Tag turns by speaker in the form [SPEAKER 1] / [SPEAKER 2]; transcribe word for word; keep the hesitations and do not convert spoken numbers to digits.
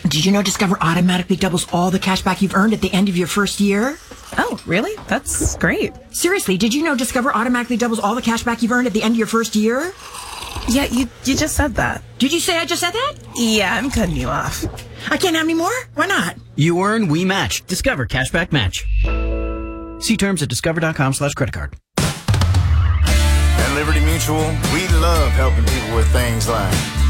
[SPEAKER 1] Did you know Discover automatically doubles all the cash back you've earned at the end of your first year?
[SPEAKER 2] Oh, really? That's great.
[SPEAKER 1] Seriously, did you know Discover automatically doubles all the cash back you've earned at the end of your first year?
[SPEAKER 2] Yeah, you you just said that.
[SPEAKER 1] Did you say I just said that?
[SPEAKER 2] Yeah, I'm cutting you off.
[SPEAKER 1] I can't have any more? Why not?
[SPEAKER 3] You earn, we match. Discover Cashback Match. See terms at discover.com slash credit card.
[SPEAKER 4] At Liberty Mutual, we love helping people with things like